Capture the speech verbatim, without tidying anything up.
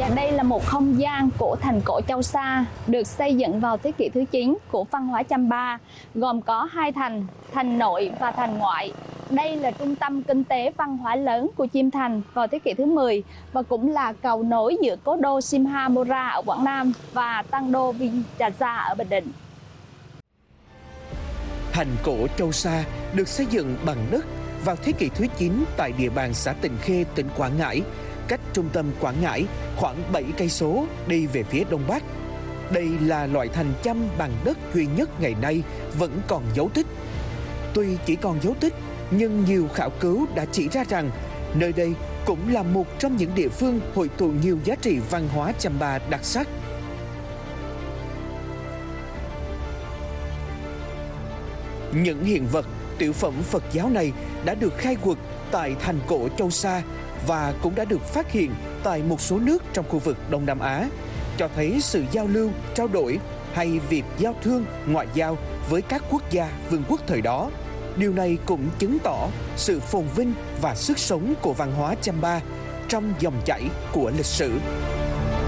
Đây là một không gian của thành cổ Châu Sa, được xây dựng vào thế kỷ thứ chín của văn hóa Champa, gồm có hai thành, thành nội và thành ngoại. Đây là trung tâm kinh tế văn hóa lớn của Chiêm Thành vào thế kỷ thứ mười và cũng là cầu nối giữa cố đô Simhamora ở Quảng Nam và tăng đô Vinyasa ở Bình Định. Thành cổ Châu Sa được xây dựng bằng đất vào thế kỷ thứ chín tại địa bàn xã Tịnh Khê, tỉnh Quảng Ngãi, cách trung tâm Quảng Ngãi khoảng bảy cây số đi về phía đông bắc. Đây là loại thành chăm bằng đất duy nhất ngày nay vẫn còn dấu tích. Tuy chỉ còn dấu tích, nhưng nhiều khảo cứu đã chỉ ra rằng nơi đây cũng là một trong những địa phương hội tụ nhiều giá trị văn hóa Champa đặc sắc. Những hiện vật, tiểu phẩm Phật giáo này đã được khai quật tại thành cổ Châu Sa và cũng đã được phát hiện tại một số nước trong khu vực Đông Nam Á, cho thấy sự giao lưu, trao đổi hay việc giao thương, ngoại giao với các quốc gia, vương quốc thời đó. Điều này cũng chứng tỏ sự phồn vinh và sức sống của văn hóa Champa trong dòng chảy của lịch sử.